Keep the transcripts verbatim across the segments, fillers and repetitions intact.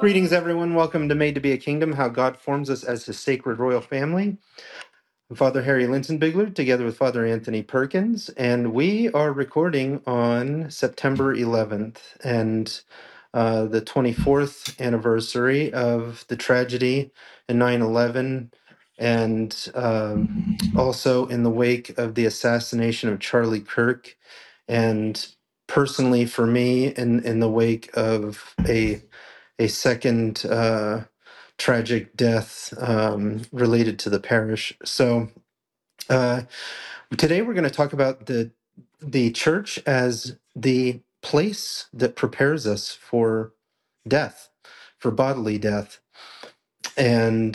Greetings, everyone. Welcome to Made to Be a Kingdom, how God forms us as his sacred royal family. I'm Father Harry Linsenbigler, together with Father Anthony Perkins, and we are recording on September eleventh and uh, the twenty-fourth anniversary of the tragedy in nine eleven, and um, also in the wake of the assassination of Charlie Kirk, and personally for me, in, in the wake of a a second uh, tragic death um, related to the parish. So uh, today we're going to talk about the the church as the place that prepares us for death, for bodily death, and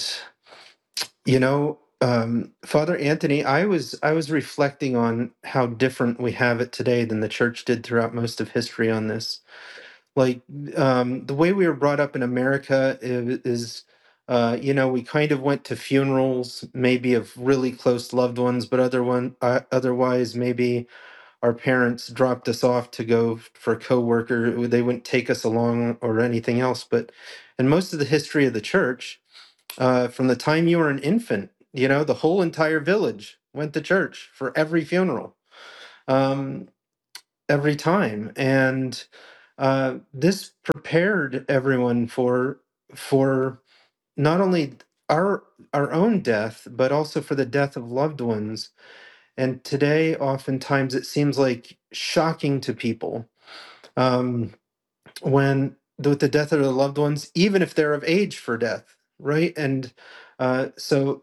you know. Um, Father Anthony, I was I was reflecting on how different we have it today than the church did throughout most of history on this. Like um, the way we were brought up in America is, is uh, you know, we kind of went to funerals, maybe of really close loved ones, but other one, uh, otherwise, maybe our parents dropped us off to go for a coworker. They wouldn't take us along or anything else. But in most of the history of the church, uh, from the time you were an infant, you know, the whole entire village went to church for every funeral, um, every time, and uh, this prepared everyone for for not only our our own death, but also for the death of loved ones. And today, oftentimes, it seems like shocking to people um, when with the death of the loved ones, even if they're of age for death, right? And uh, so,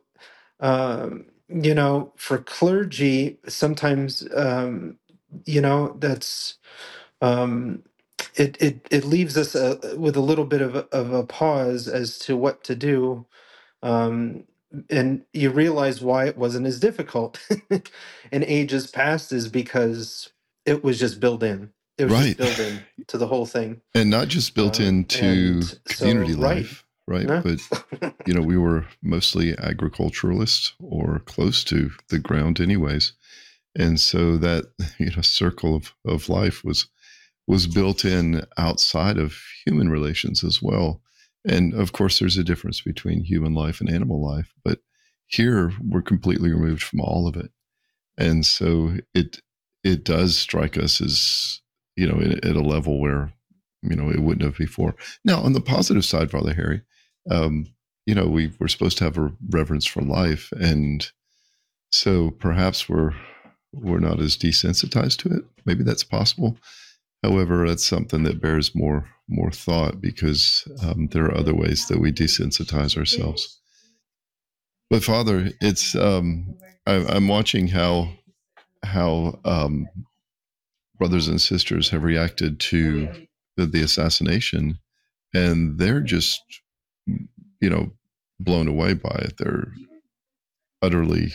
um, you know, for clergy, sometimes, um, you know, that's um, it, it it leaves us uh with a little bit of a, of a pause as to what to do, um, and you realize why it wasn't as difficult in ages past is because it was just built in. It was just Right. built in to the whole thing, And not just built um, into and so community right, life, right? no, But, you know, we were mostly agriculturalists or close to the ground anyways. And so that, you know, circle of, of life was was built in outside of human relations as well. And of course, there's a difference between human life and animal life, but here we're completely removed from all of it. And so it it does strike us as, you know, at, at a level where, you know, it wouldn't have before. Now, on the positive side, Father Harry, um, you know, we we're supposed to have a reverence for life, and so perhaps we're we're not as desensitized to it. Maybe that's possible. However, that's something that bears more more thought because um, there are other ways that we desensitize ourselves. But Father, it's um, I, I'm watching how how um, brothers and sisters have reacted to the, the assassination, and they're just, you know, blown away by it. They're utterly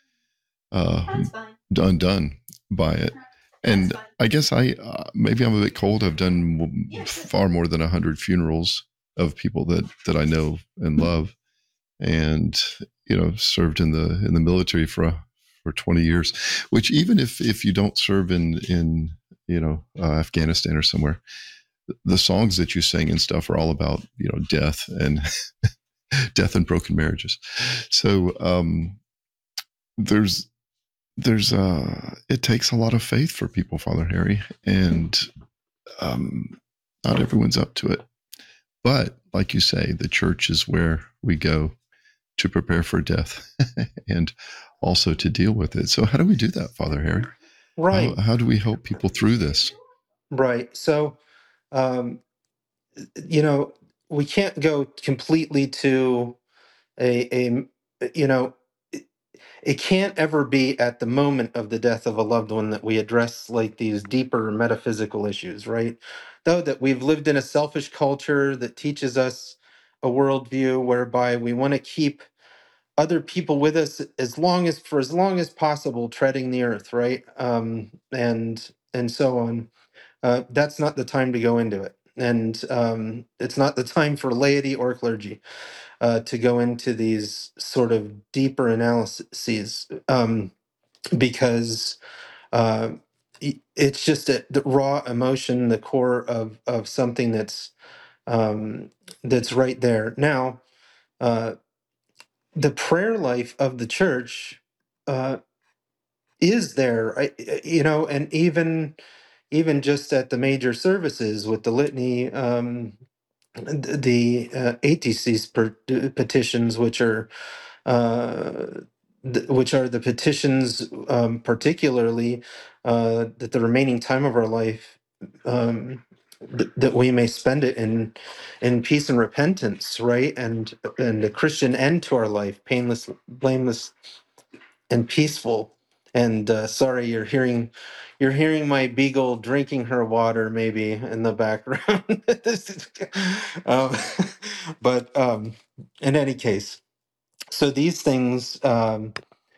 uh, undone by it. And I guess I uh, maybe I'm a bit cold. I've done far more than a hundred funerals of people that that I know and love, and you know, served in the in the military for for twenty years. Which even if if you don't serve in in you know uh, Afghanistan or somewhere, the songs that you sing and stuff are all about you know death and death and broken marriages. So um, there's there's uh it takes a lot of faith for people, Father Harry, and um, not everyone's up to it. But like you say, the church is where we go to prepare for death and also to deal with it. So how do we do that, Father Harry? How right, how do we help people through this? right. So um, you know, we can't go completely to a a you know it can't ever be at the moment of the death of a loved one that we address like these deeper metaphysical issues, right? Though that we've lived in a selfish culture that teaches us a worldview whereby we want to keep other people with us as long as for as long as possible treading the earth, right? Um, and and so on. Uh, that's not the time to go into it. And um, it's not the time for laity or clergy uh, to go into these sort of deeper analyses, um, because uh, i- it's just a, the raw emotion, the core of of something that's um, that's right there. Now, uh, the prayer life of the church uh, is there, I, you know, and even even just at the major services with the litany, um, the uh, A T C's per- petitions, which are uh, th- which are the petitions, um, particularly uh, that the remaining time of our life, um, th- that we may spend it in in peace and repentance, right, and and a Christian end to our life, painless, blameless, and peaceful. And uh, sorry, you're hearing you're hearing my beagle drinking her water maybe in the background. This is- um, but um, in any case, so these things, um,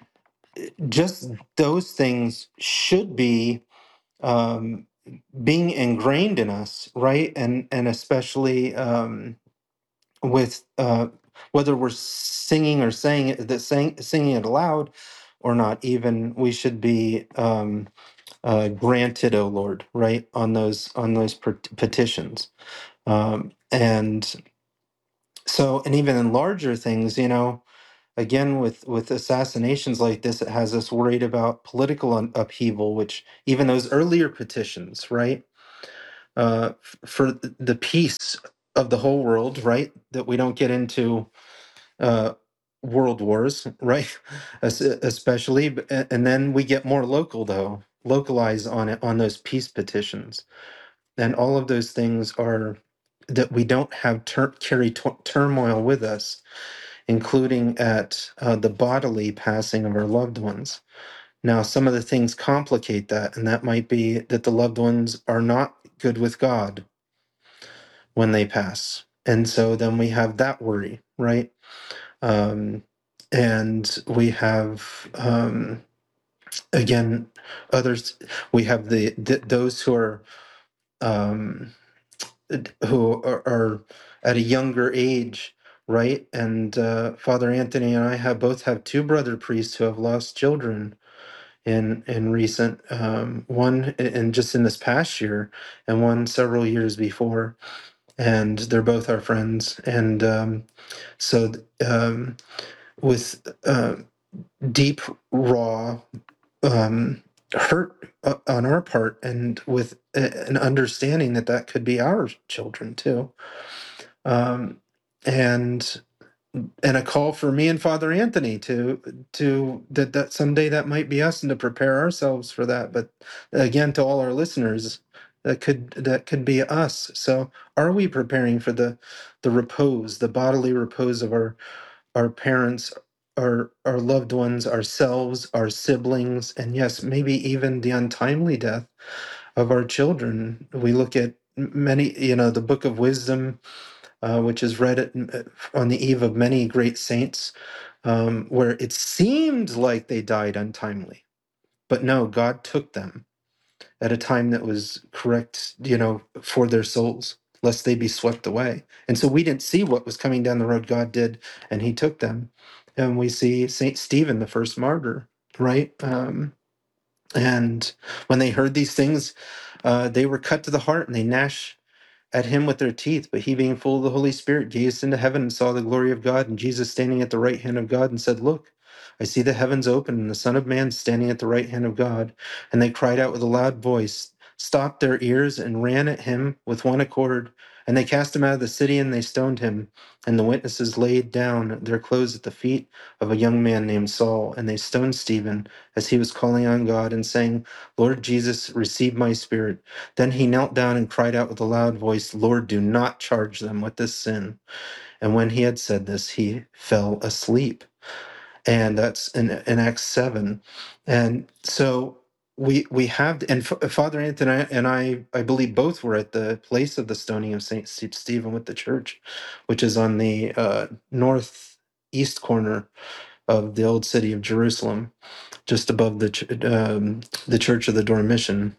just those things should be um, being ingrained in us, right? And and especially um, with uh, whether we're singing or saying it, the saying, singing it aloud or not, even we should be um, uh, granted, O Lord, right, on those on those per- petitions, um, and so, and even in larger things, you know, again with with assassinations like this, it has us worried about political un- upheaval, which even those earlier petitions, right, uh, f- for the peace of the whole world, right, that we don't get into uh, world wars, right? Es- Especially, b- a- and then we get more local though, localize on it on those peace petitions, and all of those things are that we don't have tur- carry tu- turmoil with us, including at uh, the bodily passing of our loved ones. Now, some of the things complicate that, and that might be that the loved ones are not good with God when they pass, and so then we have that worry, right? um, and we have um, again others. We have the, th- those who are um, who are, are at a younger age, right? And uh, Father Anthony and I have both have two brother priests who have lost children in in recent, um, one and just in this past year, and one several years before. And they're both our friends, and um, so um, with uh, deep, raw um, hurt uh, on our part, and with a- an understanding that that could be our children too, um, and and a call for me and Father Anthony to to that that someday that might be us, and to prepare ourselves for that. But again, to all our listeners, that could that could be us. So, are we preparing for the the repose, the bodily repose of our our parents, our our loved ones, ourselves, our siblings, and yes, maybe even the untimely death of our children? We look at many, you know, the Book of Wisdom, uh, which is read at, uh, on the eve of many great saints, um, where it seemed like they died untimely, but no, God took them at a time that was correct, you know, for their souls, lest they be swept away. And so we didn't see what was coming down the road. God did, and He took them. And we see Saint Stephen, the first martyr, right? Um, and when they heard these things, uh, they were cut to the heart, and they gnashed at him with their teeth. But he, being full of the Holy Spirit, gazed into heaven and saw the glory of God, and Jesus standing at the right hand of God, and said, "Look, I see the heavens open, and the Son of Man standing at the right hand of God." And they cried out with a loud voice, stopped their ears, and ran at him with one accord. And they cast him out of the city, and they stoned him. And the witnesses laid down their clothes at the feet of a young man named Saul. And they stoned Stephen as he was calling on God and saying, "Lord Jesus, receive my spirit." Then he knelt down and cried out with a loud voice, "Lord, do not charge them with this sin." And when he had said this, he fell asleep. And that's in, in Acts seven. And so we we have, and F- Father Anthony and I, I believe both were at the place of the stoning of Saint Stephen with the church, which is on the uh, northeast corner of the old city of Jerusalem, just above the ch- um, the Church of the Dormition.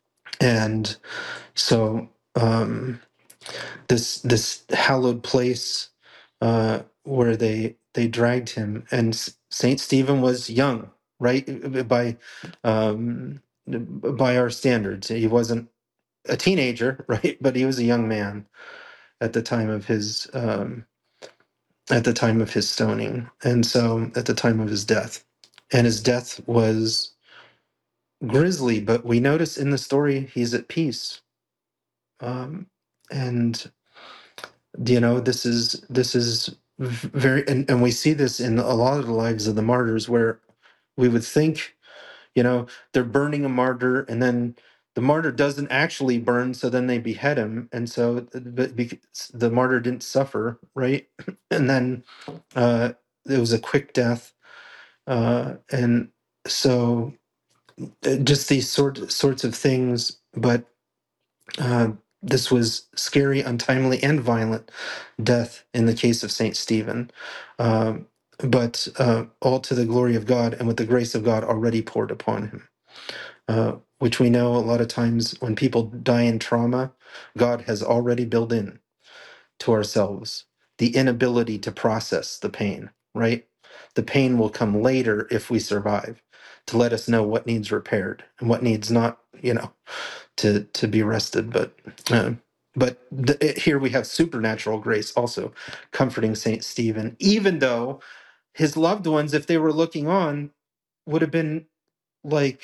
And so um, this this hallowed place, uh, where they they dragged him, and Saint Stephen was young, right, by um, by our standards. He wasn't a teenager, right, but he was a young man. at the time of his um, at the time of his stoning, and so at the time of his death, and his death was grisly. But we notice in the story he's at peace, um, and you know this is this is very, and, and we see this in a lot of the lives of the martyrs, where we would think, you know, they're burning a martyr, and then the martyr doesn't actually burn, so then they behead him, and so but because the martyr didn't suffer, right? And then uh it was a quick death, uh and so uh, just these sort sorts of things. But uh this was scary, untimely, and violent death in the case of Saint Stephen, um but uh, all to the glory of God and with the grace of God already poured upon him, uh, which we know a lot of times when people die in trauma, God has already built in to ourselves the inability to process the pain, right? The pain will come later if we survive, to let us know what needs repaired and what needs not, you know, to to be rested. But uh, but the, it- here we have supernatural grace also comforting Saint Stephen, even though his loved ones, if they were looking on, would have been like,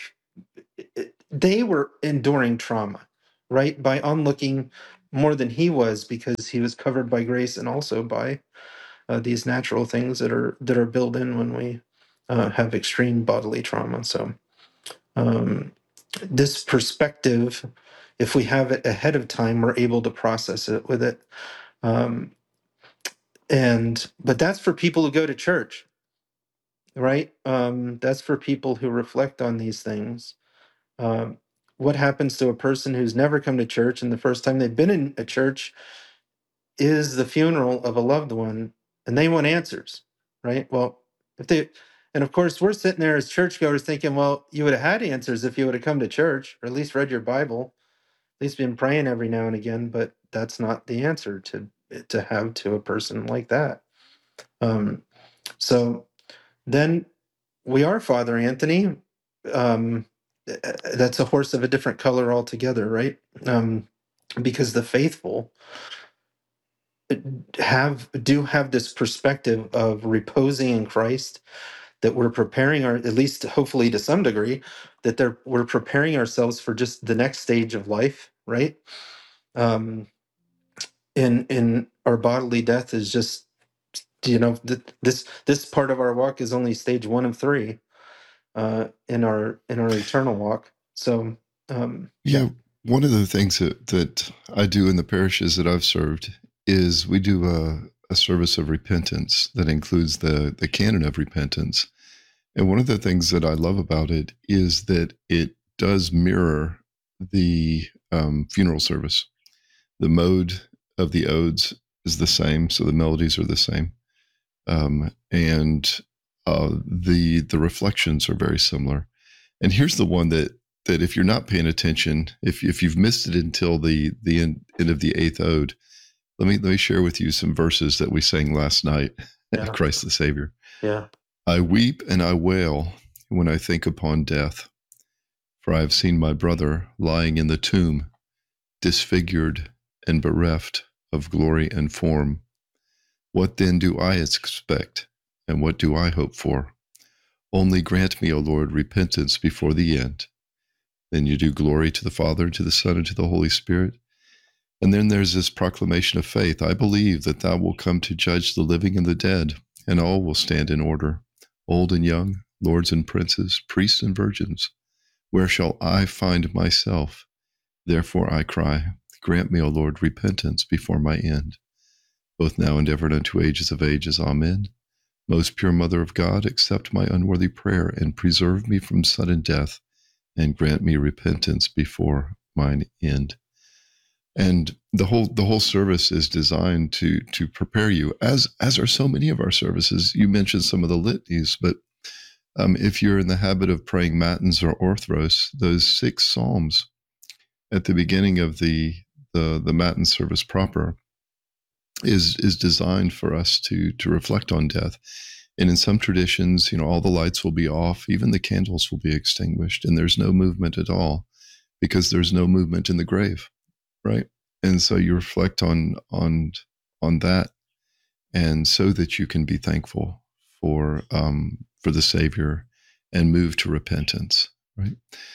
they were enduring trauma, right? By onlooking more than he was, because he was covered by grace and also by uh, these natural things that are that are built in when we uh, have extreme bodily trauma. So um, this perspective, if we have it ahead of time, we're able to process it with it. Um, and but that's for people who go to church, right? Um, that's for people who reflect on these things. Um, what happens to a person who's never come to church and the first time they've been in a church is the funeral of a loved one, and they want answers, right? Well, if they, and of course, we're sitting there as churchgoers thinking, well, you would have had answers if you would have come to church, or at least read your Bible, at least been praying every now and again. But that's not the answer to to have to a person like that. Um, so then we are Father Anthony. Um, uh, that's a horse of a different color altogether, right? Um, because the faithful have do have this perspective of reposing in Christ, that we're preparing our, at least hopefully to some degree, that they're we're preparing ourselves for just the next stage of life, right? Um, in in our bodily death is just, you know, th- this this part of our walk is only stage one of three uh, in our in our eternal walk. So um, yeah, Yeah, one of the things that, that I do in the parishes that I've served is we do a, a service of repentance that includes the, the canon of repentance. And one of the things that I love about it is that it does mirror the um, funeral service. The mode of the odes is the same, so the melodies are the same, um, and uh, the the reflections are very similar. And here's the one that that if you're not paying attention, if if you've missed it until the the end, end of the eighth ode, let me let me share with you some verses that we sang last night at yeah, Christ the Savior. yeah, I weep and I wail when I think upon death, for I have seen my brother lying in the tomb, disfigured and bereft of glory and form. What then do I expect, and what do I hope for? Only grant me, O Lord, repentance before the end. Then you do glory to the Father, to the Son, and to the Holy Spirit. And then there's this proclamation of faith. I believe that thou wilt come to judge the living and the dead, and all will stand in order, old and young, lords and princes, priests and virgins. Where shall I find myself? Therefore I cry, grant me, O Lord, repentance before my end, both now and ever and unto ages of ages. Amen. Most pure Mother of God, accept my unworthy prayer and preserve me from sudden death, and grant me repentance before mine end. And the whole the whole service is designed to to prepare you, as as are so many of our services. You mentioned some of the litanies, but um, if you're in the habit of praying matins or orthros, those six psalms at the beginning of the the the matin service proper is is designed for us to to reflect on death. And in some traditions, you know, all the lights will be off, even the candles will be extinguished, and there's no movement at all, because there's no movement in the grave, right? and so you reflect on on on that, and so that you can be thankful for um, for the Savior and move to repentance, right?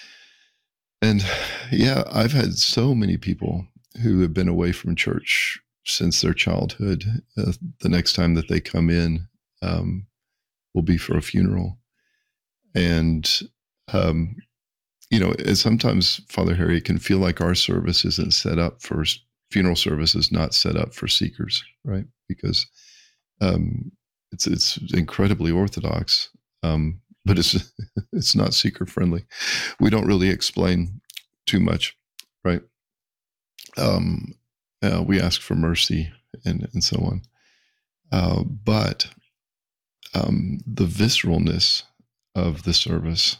And yeah, I've had so many people who have been away from church since their childhood. Uh, the next time that they come in um, will be for a funeral, and um, you know, sometimes Father Harry can feel like our service isn't set up for funeral service is not set up for seekers, right? Because um, it's it's incredibly orthodox, um, but it's it's not seeker friendly. We don't really explain too much, right? Um, uh, we ask for mercy and and so on, uh, but um, the visceralness of the service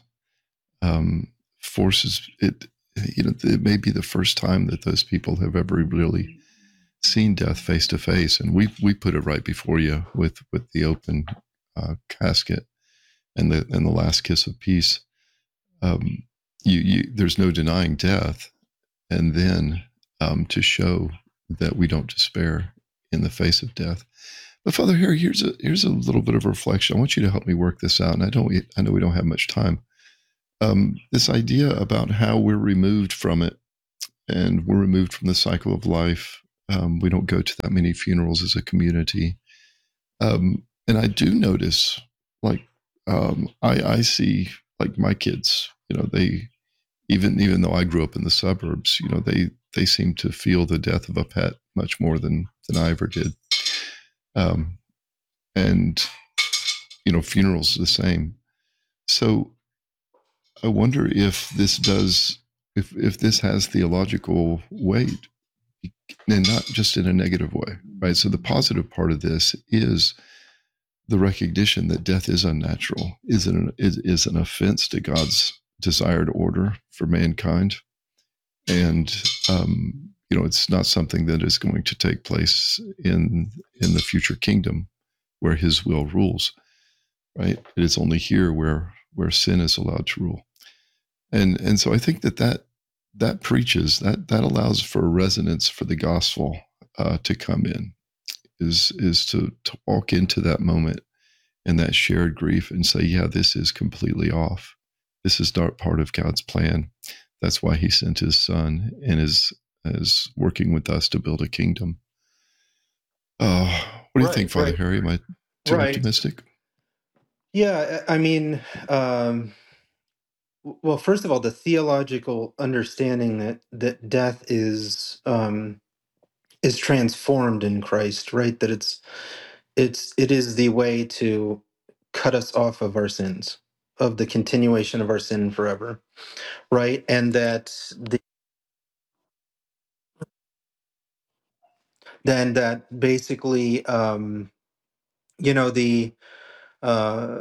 um, forces it. You know, it may be the first time that those people have ever really seen death face to face, and we we put it right before you with with the open uh, casket and the and the last kiss of peace. Um, you, you there's no denying death, and then um, to show that we don't despair in the face of death. But Father Harry, here's a here's a little bit of reflection. I want you to help me work this out, and I don't I know we don't have much time. Um, this idea about how we're removed from it, and we're removed from the cycle of life. Um, we don't go to that many funerals as a community. Um, and I do notice, like, um, I, I see, like, my kids, you know, they, even, even though I grew up in the suburbs, you know, they, they seem to feel the death of a pet much more than, than I ever did. Um, and, you know, funerals the same. So I wonder if this does, if, if this has theological weight, and not just in a negative way, right? So the positive part of this is the recognition that death is unnatural, is an is, is an offense to God's desired order for mankind, and um, you know, it's not something that is going to take place in in the future kingdom where His will rules, right? It is only here where where sin is allowed to rule, and and so I think that that that preaches that that allows for resonance for the gospel uh, to come in, is is to to walk into that moment and that shared grief and say, yeah, this is completely off. This is not part of God's plan. That's why He sent His Son and is is working with us to build a kingdom. Uh, what do you think, Right, Father right, Harry? Am I too right. optimistic? Yeah, I I mean, um, w- well, first of all, the theological understanding that that death is um, is transformed in Christ, right? That it's it's it is the way to cut us off of our sins, of the continuation of our sin forever, right? And that the then that basically, um, you know, the uh,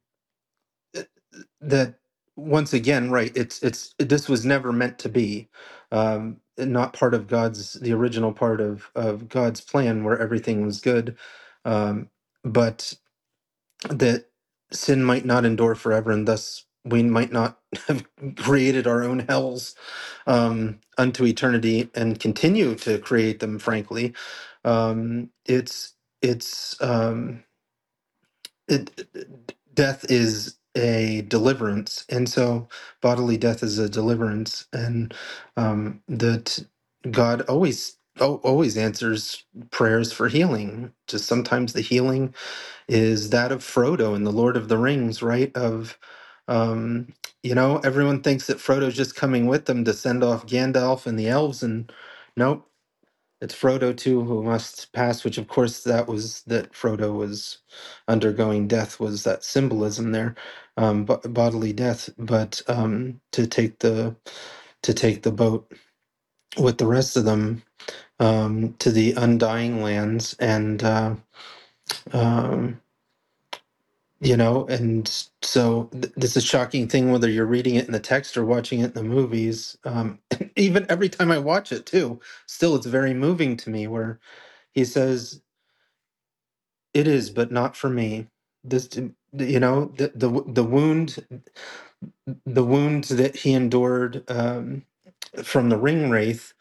that once again, right, it's it's this was never meant to be, um not part of God's, the original part of of God's plan where everything was good, um but that sin might not endure forever, and thus we might not have created our own hells um unto eternity and continue to create them, frankly. um it's it's um it, death is a deliverance, and so bodily death is a deliverance, and um, that God always al- always answers prayers for healing. Just sometimes the healing is that of Frodo in the Lord of the Rings, right? Of um, you know, everyone thinks that Frodo's just coming with them to send off Gandalf and the elves, and nope, it's Frodo too who must pass, which of course that was that Frodo was undergoing death, was that symbolism there, um, bo- bodily death, but um, to take the to take the boat with the rest of them um, to the undying lands, and uh, um, you know, and so th- this is a shocking thing whether you're reading it in the text or watching it in the movies. Um, even every time I watch it too, still it's very moving to me where he says, "It is, but not for me." This, you know, the the the wound, the wound that he endured um, from the ring wraith.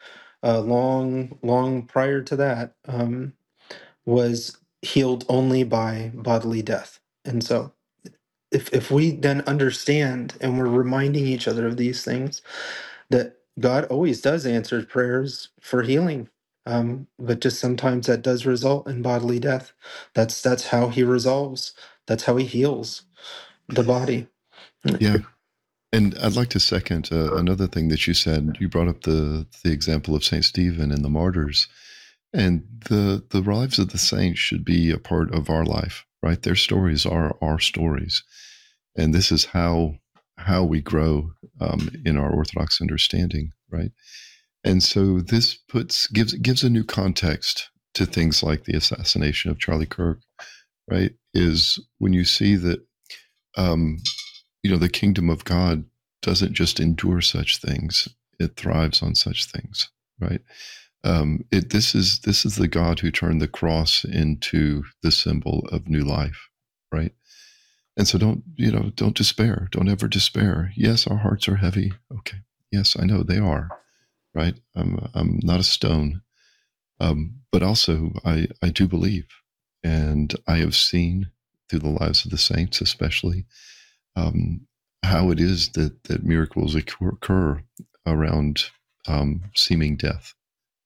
uh, long, long prior to that, um, was healed only by bodily death. And so, if if we then understand and we're reminding each other of these things, that God always does answer prayers for healing, um, but just sometimes that does result in bodily death. That's that's how He resolves. That's how He heals the body. Yeah. And I'd like to second uh, another thing that you said. You brought up the the example of Saint Stephen and the martyrs, and the the lives of the saints should be a part of our life, right? Their stories are our stories, and this is how how we grow um, in our Orthodox understanding, right? And so this puts gives gives a new context to things like the assassination of Charlie Kirk, right? Is when you see that um, you know the kingdom of God doesn't just endure such things; it thrives on such things, right? Um, it this is this is the God who turned the cross into the symbol of new life, right? And so don't you know don't despair, don't ever despair. Yes, our hearts are heavy. Okay, yes, I know they are, right? I'm I'm not a stone, um, but also I I do believe, and I have seen through the lives of the saints, especially, um, how it is that that miracles occur around um, seeming death.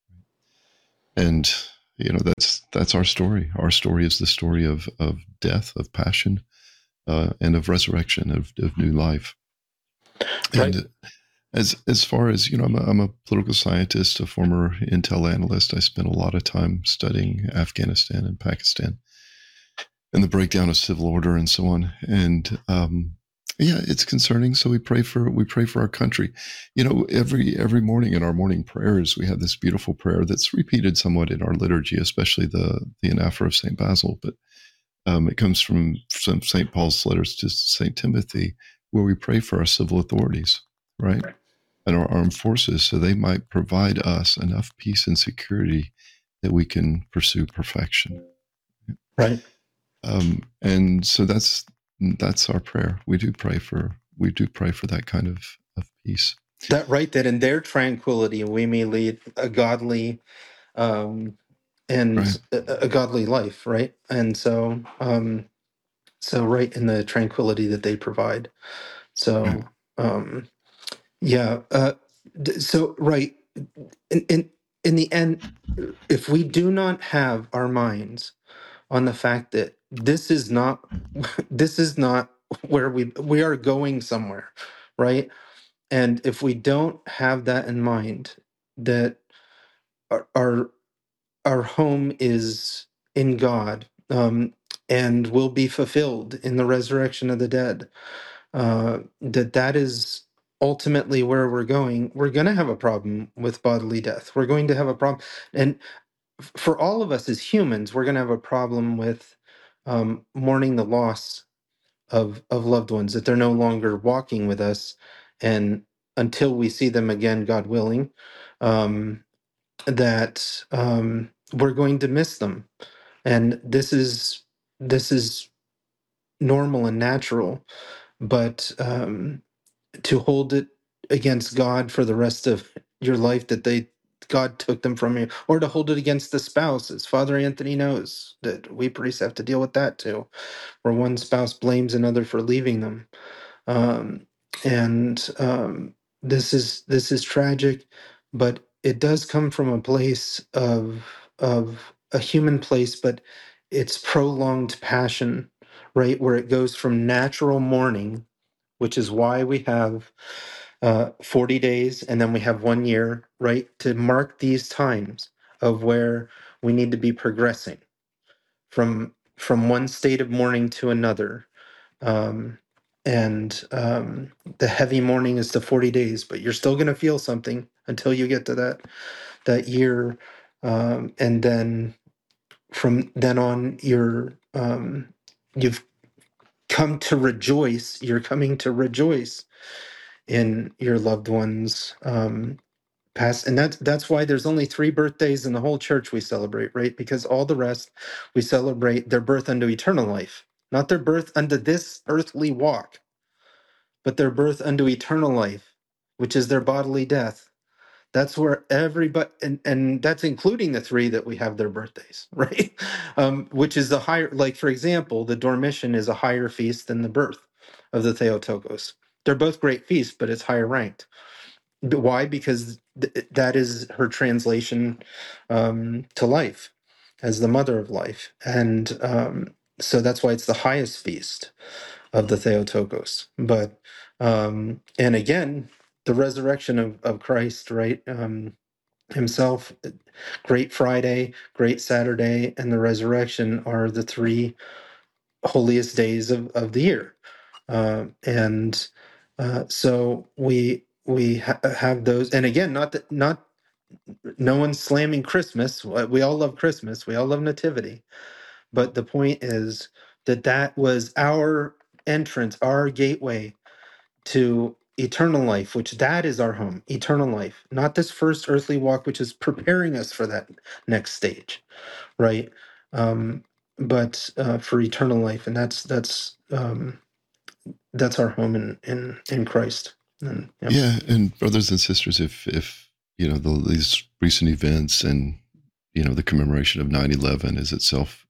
And you know that's that's our story. Our story is the story of of death, of passion, uh, and of resurrection, of, of new life. Right. And as as far as you know, I'm a, I'm a political scientist, a former intel analyst. I spent a lot of time studying Afghanistan and Pakistan and the breakdown of civil order and so on. And um, yeah, it's concerning. So we pray for we pray for our country. You know, every every morning in our morning prayers, we have this beautiful prayer that's repeated somewhat in our liturgy, especially the the anaphora of Saint Basil. But um, it comes from some Saint Paul's letters to Saint Timothy, where we pray for our civil authorities, right, and our armed forces, so they might provide us enough peace and security that we can pursue perfection. Right. Um, and so that's that's our prayer. We do pray for we do pray for that kind of, of peace. That right. That in their tranquility we may lead a godly, um, Right. and a, a godly life. Right. And so, um, so right in the tranquility that they provide. Right. So, um, yeah. Uh, d- so right. In, in in the end, if we do not have our minds on the fact that this is not this is not where we we are going somewhere, right? And if we don't have that in mind, that our our, our home is in God, um, and will be fulfilled in the resurrection of the dead, uh, that that is ultimately where we're going, we're going to have a problem with bodily death. We're going to have a problem, and f- for all of us as humans, we're going to have a problem with, um, mourning the loss of of loved ones, that they're no longer walking with us, and until we see them again, God willing, um, that, um, we're going to miss them. And this is this is normal and natural, but, um, to hold it against God for the rest of your life, that they God took them from you, or to hold it against the spouse, as Father Anthony knows that we priests have to deal with that too, where one spouse blames another for leaving them, um, and um, this is this is tragic, but it does come from a place of of a human place, but it's prolonged passion, right, where it goes from natural mourning, which is why we have, uh, forty days, and then we have one year, right, to mark these times of where we need to be progressing from from one state of mourning to another, um, and um, the heavy mourning is the forty days, but you're still going to feel something until you get to that that year, um, and then from then on, you're, um, you've come to rejoice. You're coming to rejoice in your loved ones, um, past, and that's that's why there's only three birthdays in the whole church we celebrate, right? Because all the rest we celebrate their birth unto eternal life, not their birth unto this earthly walk, but their birth unto eternal life, which is their bodily death. That's where everybody, and, and that's including the three that we have their birthdays, right? Um, which is the higher, like, for example, the Dormition is a higher feast than the birth of the Theotokos. They're both great feasts, but it's higher ranked. But why? Because th- that is her translation um, to life as the mother of life. And um, so that's why it's the highest feast of the Theotokos. But, um, and again, the resurrection of, of Christ, right? Um, himself, Great Friday, Great Saturday, and the resurrection are the three holiest days of, of the year. Uh, and uh, so we we ha- have those, and again, not that not no one's slamming Christmas. We all love Christmas. We all love Nativity. But the point is that that was our entrance, our gateway to eternal life, which that is our home, eternal life, not this first earthly walk, which is preparing us for that next stage, right? Um, but uh, for eternal life, and that's that's um, that's our home in in in Christ. And, yeah. Yeah, and brothers and sisters, if if you know the, these recent events and you know the commemoration of nine eleven is itself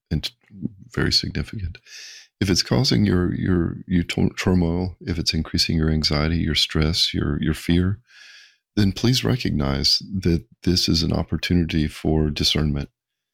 very significant. If it's causing your your your turmoil, if it's increasing your anxiety, your stress, your your fear, then please recognize that this is an opportunity for discernment.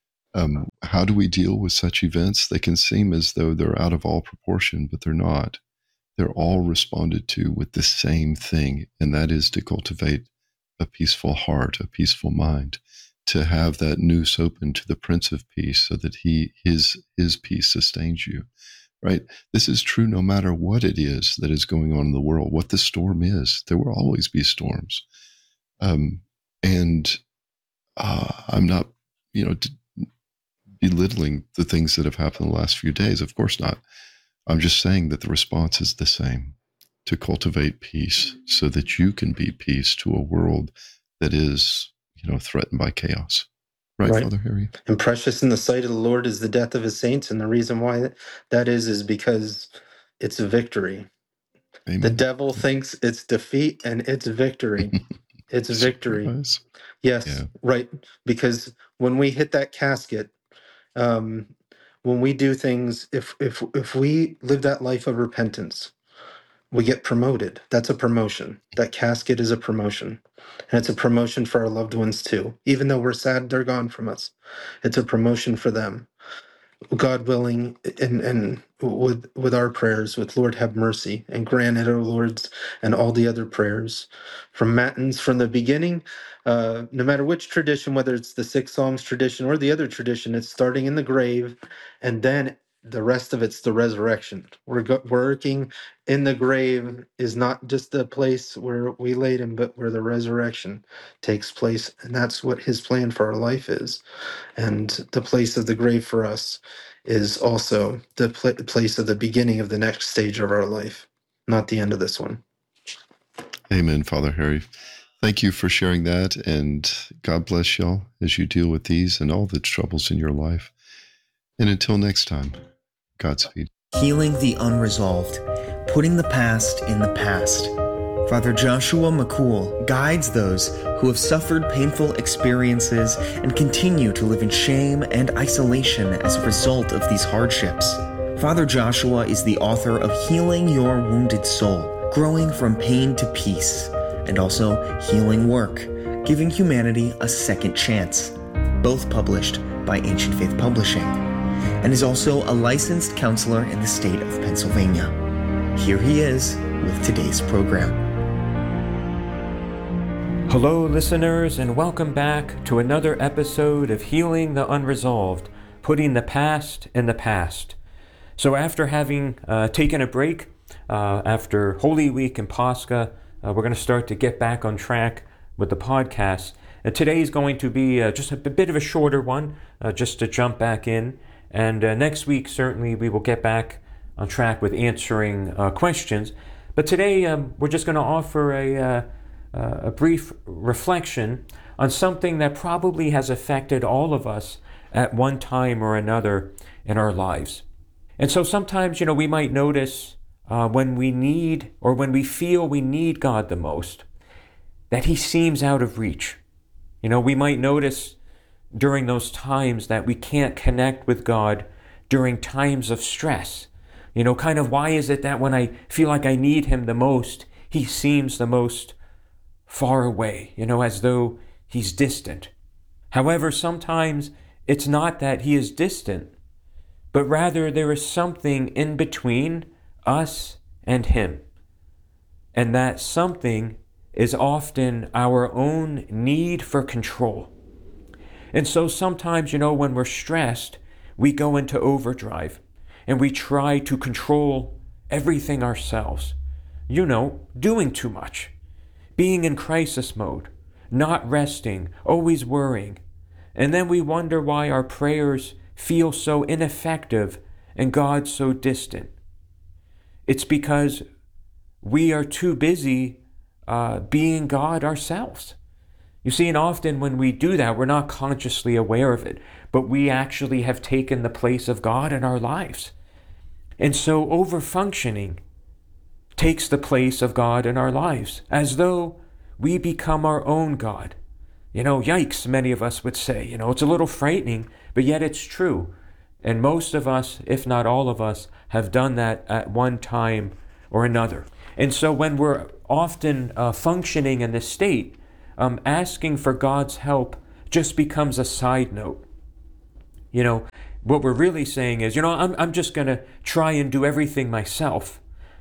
Um, how do we deal with such events? They can seem as though they're out of all proportion, but they're not. They're all responded to with the same thing, and that is to cultivate a peaceful heart, a peaceful mind, to have that noose open to the Prince of Peace so that he his his peace sustains you. Right? This is true no matter what it is that is going on in the world, what the storm is. There will always be storms. Um, and uh, I'm not, you know, d- belittling the things that have happened in the last few days. Of course not. I'm just saying that the response is the same, to cultivate peace so that you can be peace to a world that is, you know, threatened by chaos. Right, Right. Father Harry? And precious in the sight of the Lord is the death of his saints. And the reason why that is, is because it's a victory. Amen. The devil thinks it's defeat, and it's victory. It's victory. Surprise. Yes, Yeah. right. Because when we hit that casket, um, when we do things, if if if we live that life of repentance, we get promoted. That's a promotion. That casket is a promotion. And it's a promotion for our loved ones too. Even though we're sad they're gone from us, it's a promotion for them. God willing, and and with with our prayers, with Lord have mercy and grant it, O Lord's, and all the other prayers from Matins from the beginning, uh, no matter which tradition, whether it's the six Psalms tradition or the other tradition, it's starting in the grave, and then the rest of it's the resurrection. We're go- working in the grave is not just the place where we laid him, but where the resurrection takes place, and that's what His plan for our life is. And the place of the grave for us is also the pl- place of the beginning of the next stage of our life, not the end of this one. Amen, Father Harry. Thank you for sharing that, and God bless y'all as you deal with these and all the troubles in your life. And until next time, Godspeed. Healing the unresolved, putting the past in the past. Father Joshua McCool guides those who have suffered painful experiences and continue to live in shame and isolation as a result of these hardships. Father Joshua is the author of Healing Your Wounded Soul, Growing from Pain to Peace, and also Healing Work, Giving Humanity a Second Chance, both published by Ancient Faith Publishing, and is also a licensed counselor in the state of Pennsylvania. Here he is with today's program. Hello, listeners, and welcome back to another episode of Healing the Unresolved, Putting the Past in the Past. So after having uh, taken a break uh, after Holy Week and Pascha, uh, we're going to start to get back on track with the podcast. And today is going to be uh, just a bit of a shorter one, uh, just to jump back in. And uh, next week, certainly, we will get back on track with answering uh, questions. But today, um, we're just going to offer a, uh, uh, a brief reflection on something that probably has affected all of us at one time or another in our lives. And so sometimes, you know, we might notice uh, when we need or when we feel we need God the most, that He seems out of reach. You know, we might notice during those times that we can't connect with God during times of stress. You know, kind of why is it that when I feel like I need him the most, he seems the most far away, you know, as though he's distant. However, sometimes it's not that he is distant, but rather there is something in between us and him. And that something is often our own need for control. And so sometimes, you know, when we're stressed, we go into overdrive and we try to control everything ourselves. You know, doing too much, being in crisis mode, not resting, always worrying. And then we wonder why our prayers feel so ineffective and God so distant. It's because we are too busy uh, being God ourselves. You see, and often when we do that, we're not consciously aware of it, but we actually have taken the place of God in our lives. And so over-functioning takes the place of God in our lives, as though we become our own God. You know, yikes, many of us would say. You know, it's a little frightening, but yet it's true. And most of us, if not all of us, have done that at one time or another. And so when we're often uh, functioning in this state, um, asking for God's help just becomes a side note. You know, what we're really saying is, you know, I'm, I'm just going to try and do everything myself.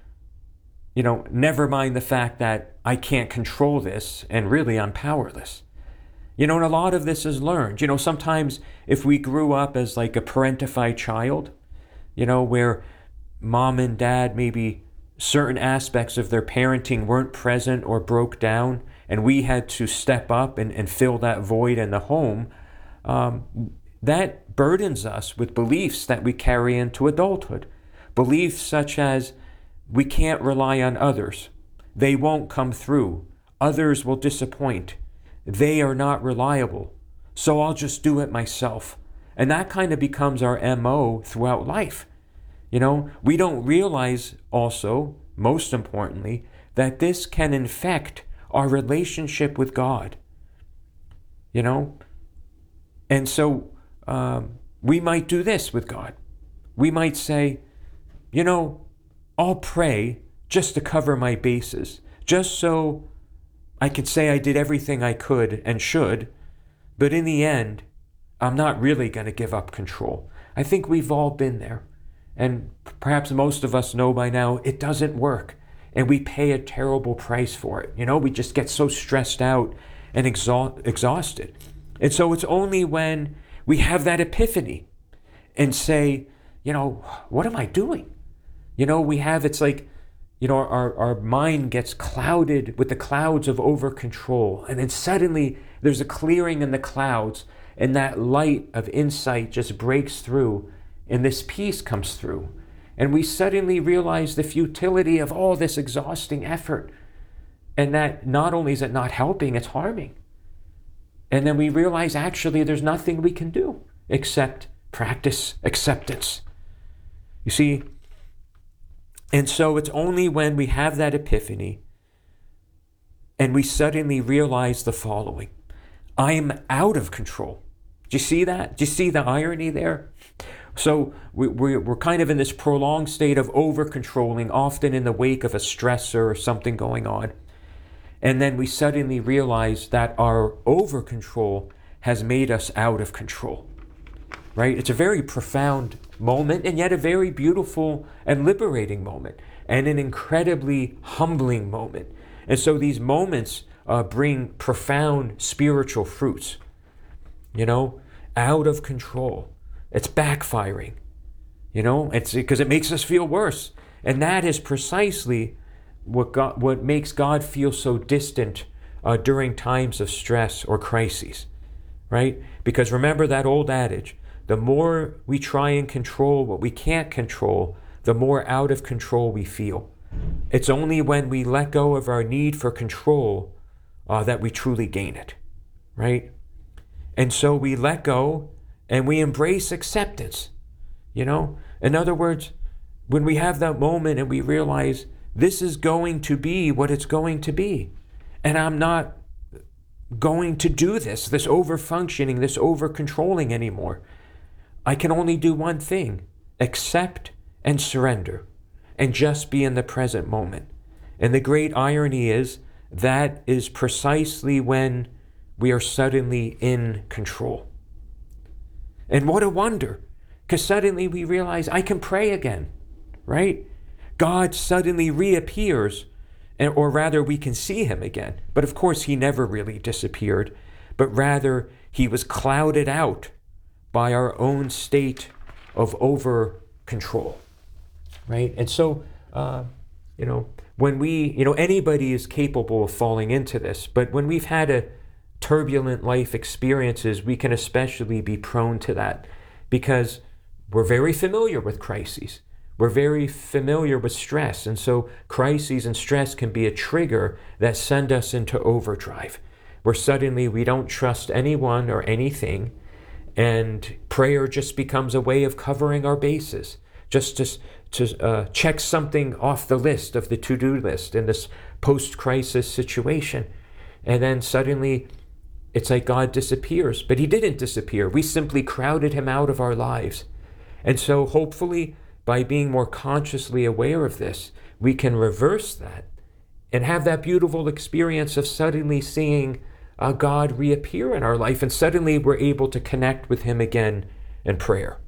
You know, never mind the fact that I can't control this and really I'm powerless. You know, and a lot of this is learned. You know, sometimes if we grew up as like a parentified child, you know, where mom and dad, maybe certain aspects of their parenting weren't present or broke down, and we had to step up and, and fill that void in the home, um, that burdens us with beliefs that we carry into adulthood. Beliefs such as, we can't rely on others. They won't come through. Others will disappoint. They are not reliable. So I'll just do it myself. And that kind of becomes our M O throughout life. You know, we don't realize also, most importantly, that this can infect our relationship with God. You know? And so um, we might do this with God. We might say, you know, I'll pray just to cover my bases, just so I could say I did everything I could and should, but in the end, I'm not really going to give up control. I think we've all been there, and perhaps most of us know by now it doesn't work, and we pay a terrible price for it. You know, we just get so stressed out and exha- exhausted. And so it's only when we have that epiphany and say, you know, what am I doing? You know, we have, it's like, you know, our, our mind gets clouded with the clouds of over-control. And then suddenly there's a clearing in the clouds, and that light of insight just breaks through, and this peace comes through. And we suddenly realize the futility of all this exhausting effort. And that not only is it not helping, it's harming. And then we realize actually there's nothing we can do except practice acceptance. You see, and so it's only when we have that epiphany and we suddenly realize the following: I am out of control. Do you see that? Do you see the irony there? So we, we, we're kind of in this prolonged state of over-controlling, often in the wake of a stressor or something going on. And then we suddenly realize that our over-control has made us out of control. Right? It's a very profound moment, and yet a very beautiful and liberating moment, and an incredibly humbling moment. And so these moments uh, bring profound spiritual fruits. You know, out of control. It's backfiring. You know, it's because it makes us feel worse. And that is precisely what God, what makes God feel so distant uh, during times of stress or crises. Right? Because remember that old adage, the more we try and control what we can't control, the more out of control we feel. It's only when we let go of our need for control uh, that we truly gain it, right? And so we let go and we embrace acceptance, you know? In other words, when we have that moment and we realize this is going to be what it's going to be, and I'm not going to do this, this over-functioning, this over-controlling anymore. I can only do one thing: accept and surrender, and just be in the present moment. And the great irony is that is precisely when we are suddenly in control. And what a wonder, because suddenly we realize I can pray again, right? God suddenly reappears, or rather we can see him again. But of course he never really disappeared, but rather he was clouded out by our own state of over control, right? And so, uh, you know, when we, you know, anybody is capable of falling into this, but when we've had a turbulent life experiences, we can especially be prone to that because we're very familiar with crises. We're very familiar with stress. And so crises and stress can be a trigger that send us into overdrive, where suddenly we don't trust anyone or anything. And prayer just becomes a way of covering our bases, just to, to uh, check something off the list of the to-do list in this post-crisis situation. And then suddenly it's like God disappears, but he didn't disappear. We simply crowded him out of our lives. And so hopefully by being more consciously aware of this, we can reverse that and have that beautiful experience of suddenly seeing uh, God reappear in our life, and suddenly we're able to connect with him again in prayer.